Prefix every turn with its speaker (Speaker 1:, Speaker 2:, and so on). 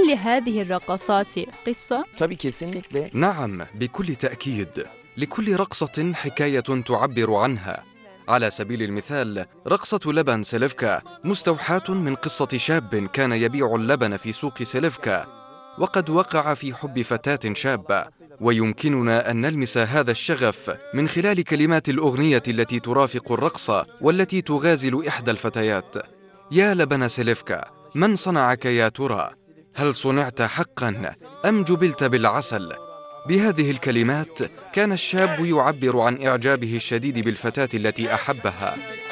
Speaker 1: هل لهذه الرقصات قصة؟
Speaker 2: Tabii kesinlikle.
Speaker 3: نعم، بكل تأكيد. لكل رقصة حكاية تعبر عنها. على سبيل المثال، رقصة لبن سيليفكا مستوحاة من قصة شاب كان يبيع اللبن في سوق سيليفكا، وقد وقع في حب فتاة شابة. ويمكننا أن نلمس هذا الشغف من خلال كلمات الأغنية التي ترافق الرقصة والتي تغازل إحدى الفتيات: يا لبن سيليفكا، من صنعك يا ترى؟ هل صنعت حقا أم جبلت بالعسل؟ بهذه الكلمات كان الشاب يعبر عن إعجابه الشديد بالفتاة التي أحبها،